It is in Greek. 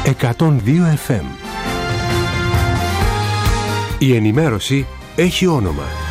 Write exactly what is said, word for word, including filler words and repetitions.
εκατόν δύο εφ εμ. Η ενημέρωση έχει όνομα.